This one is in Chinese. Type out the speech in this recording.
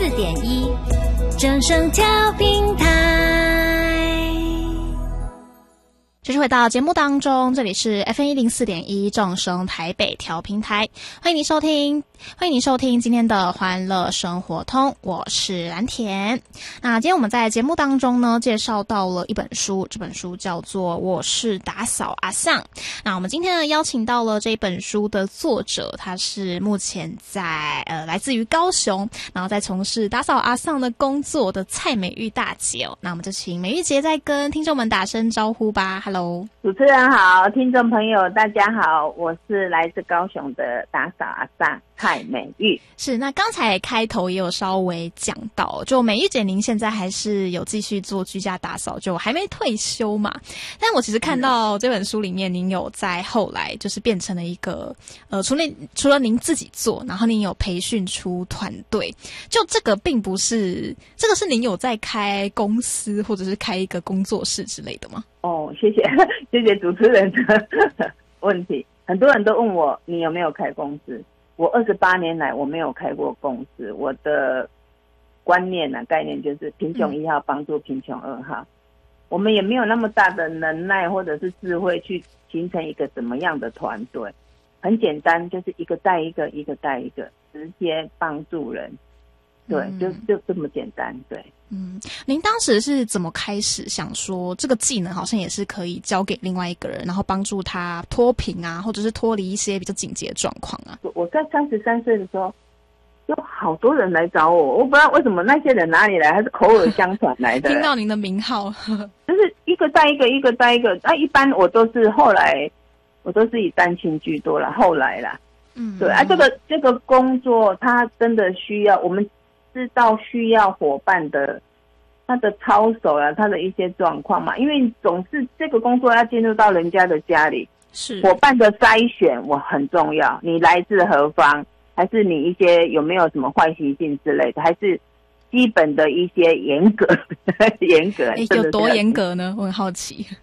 104.1正声调频台。继续回到节目当中，这里是 FM104.1正声台北调频台，欢迎您收听今天的欢乐生活通，我是蓝田。那今天我们在节目当中呢，介绍到了一本书，这本书叫做《我是打扫阿桑》。那我们今天呢，邀请到了这本书的作者，他是目前在来自于高雄，然后在从事打扫阿桑的工作的蔡美玉大姐哦。那我们就请美玉姐再跟听众们打声招呼吧。Hello， 主持人好，听众朋友大家好，我是来自高雄的打扫阿桑蔡美玉。 是，那刚才开头也有稍微讲到，就美玉姐您现在还是有继续做居家打扫，就还没退休嘛。但我其实看到这本书里面，您有在后来就是变成了一个除了您自己做，然后您有培训出团队，就这个并不是这个是您有在开公司或者是开一个工作室之类的吗？ 哦，谢谢主持人的问题。很多人都问我你有没有开公司，我28年来我没有开过公司。我的观念概念就是贫穷1号帮助贫穷2号。我们也没有那么大的能耐或者是智慧去形成一个怎么样的团队，很简单，就是一个带一个，一个带一个，直接帮助人。对，就这么简单。对， 您当时是怎么开始想说这个技能好像也是可以交给另外一个人，然后帮助他脱贫啊，或者是脱离一些比较紧急的状况啊？ 我在33岁的时候，有好多人来找我，我不知道为什么那些人哪里来，还是口耳相传来的。 听到您的名号， 就是一个带一个，一个带一个。一般我都是后来，我都是以单亲居多了。后来啦，对啊，这个工作它真的需要我们。知道需要伙伴的他的操守啊，他的一些状况嘛，因为总是这个工作要进入到人家的家里， 是伙伴的筛选我很重要，你来自何方，还是你一些有没有什么坏习性之类的，还是基本的一些严格有多严格呢？我很好奇。